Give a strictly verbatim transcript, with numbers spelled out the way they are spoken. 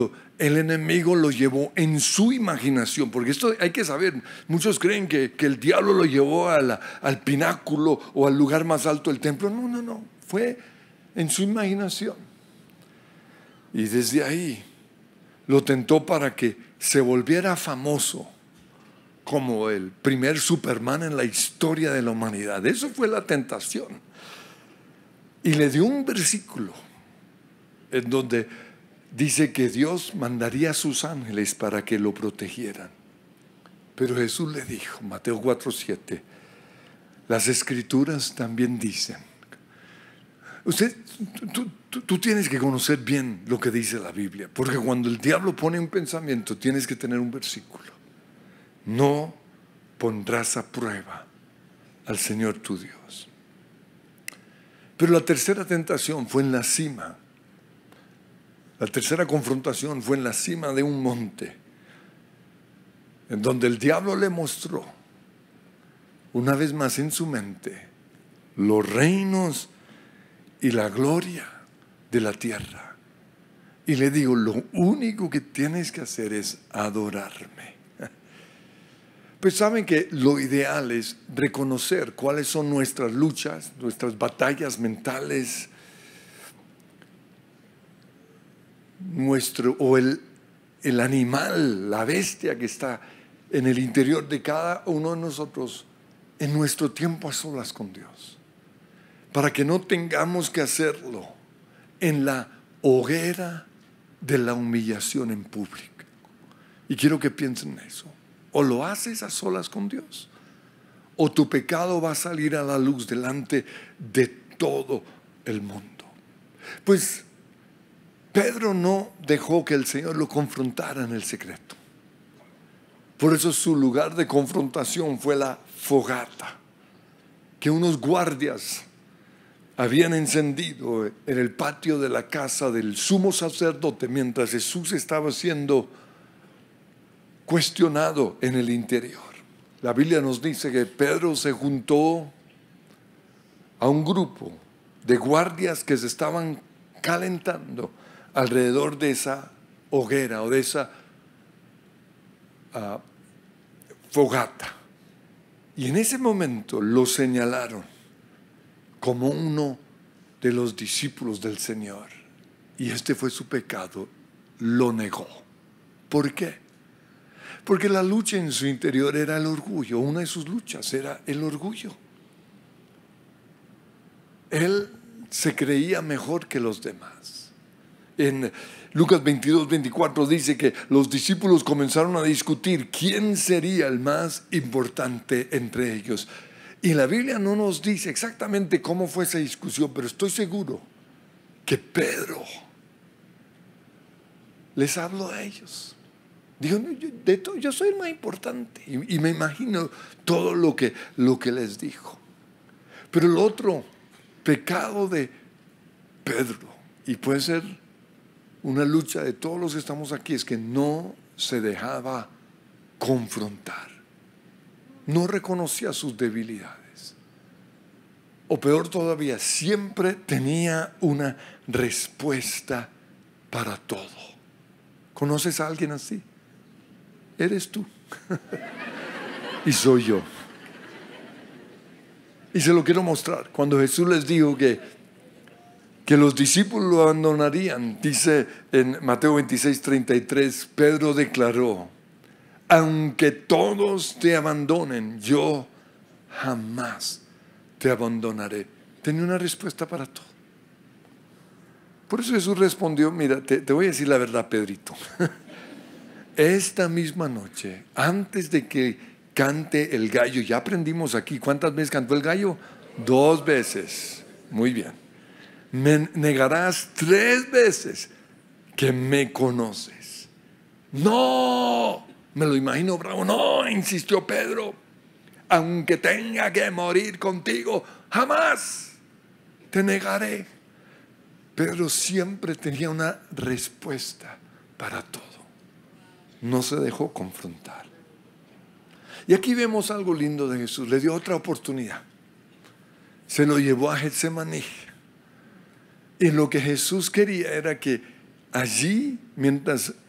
El enemigo lo llevó en su imaginación, porque esto hay que saber, muchos creen que, que el diablo lo llevó a la, al pináculo o al lugar más alto del templo. No, no, no, fue en su imaginación. Y desde ahí lo tentó para que se volviera famoso como el primer Superman en la historia de la humanidad. Eso fue la tentación. Y le dio un versículo en donde dice que Dios mandaría a sus ángeles para que lo protegieran. Pero Jesús le dijo, Mateo cuatro siete, las escrituras también dicen. Usted, tú, tú, tú tienes que conocer bien lo que dice la Biblia, porque cuando el diablo pone un pensamiento, tienes que tener un versículo. No pondrás a prueba al Señor tu Dios. Pero la tercera tentación fue en la cima. La tercera confrontación fue en la cima de un monte, en donde el diablo le mostró, una vez más en su mente, los reinos y la gloria de la tierra. Y le digo, lo único que tienes que hacer es adorarme. Pues saben que lo ideal es reconocer cuáles son nuestras luchas, nuestras batallas mentales, nuestro, o el, el animal, la bestia que está en el interior de cada uno de nosotros en nuestro tiempo a solas con Dios, para que no tengamos que hacerlo en la hoguera de la humillación en público. Y quiero que piensen en eso. O lo haces a solas con Dios, o tu pecado va a salir a la luz delante de todo el mundo. Pues Pedro no dejó que el Señor lo confrontara en el secreto. Por eso su lugar de confrontación fue la fogata que unos guardias habían encendido en el patio de la casa del sumo sacerdote mientras Jesús estaba siendo cuestionado en el interior. La Biblia nos dice que Pedro se juntó a un grupo de guardias que se estaban calentando alrededor de esa hoguera o de esa uh, fogata. Y en ese momento lo señalaron como uno de los discípulos del Señor. Y este fue su pecado, lo negó. ¿Por qué? Porque la lucha en su interior era el orgullo. Una de sus luchas era el orgullo. Él se creía mejor que los demás. En Lucas veintidós, veinticuatro dice que los discípulos comenzaron a discutir quién sería el más importante entre ellos. Y la Biblia no nos dice exactamente cómo fue esa discusión, pero estoy seguro que Pedro les habló a ellos. Dijo, no, yo, de todo, yo soy el más importante. Y, y me imagino todo lo que, lo que les dijo. Pero el otro pecado de Pedro, y puede ser una lucha de todos los que estamos aquí, es que no se dejaba confrontar. No reconocía sus debilidades. O peor todavía, siempre tenía una respuesta para todo. ¿Conoces a alguien así? Eres tú. Y soy yo. Y se lo quiero mostrar. Cuando Jesús les dijo que, que los discípulos lo abandonarían, dice en Mateo veintiséis, treinta y tres, Pedro declaró, aunque todos te abandonen, yo jamás te abandonaré. Tenía una respuesta para todo. Por eso Jesús respondió, mira, te, te voy a decir la verdad, Pedrito. Esta misma noche, antes de que cante el gallo, ya aprendimos aquí, ¿cuántas veces cantó el gallo? Dos veces. Muy bien. Me negarás tres veces que me conoces. No, me lo imagino bravo. No, insistió Pedro, aunque tenga que morir contigo, jamás te negaré. Pedro siempre tenía una respuesta para todo. No se dejó confrontar. Y aquí vemos algo lindo de Jesús. Le dio otra oportunidad. Se lo llevó a Getsemaní. Y lo que Jesús quería era que allí, mientras